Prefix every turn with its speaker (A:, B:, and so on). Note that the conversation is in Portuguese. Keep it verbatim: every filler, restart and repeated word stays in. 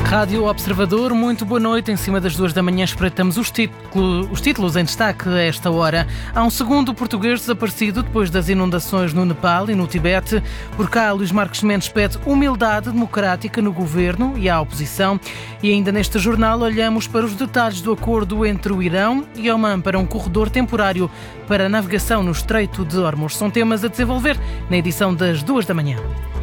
A: Rádio Observador, muito boa noite. Em cima das duas da manhã espreitamos os, título, os títulos em destaque a esta hora. Há um segundo português desaparecido depois das inundações no Nepal e no Tibete. Por cá, Luís Marques Mendes pede humildade democrática no governo e à oposição. E ainda neste jornal olhamos para os detalhes do acordo entre o Irão e Oman para um corredor temporário para a navegação no Estreito de Hormuz. São temas a desenvolver na edição das duas da manhã.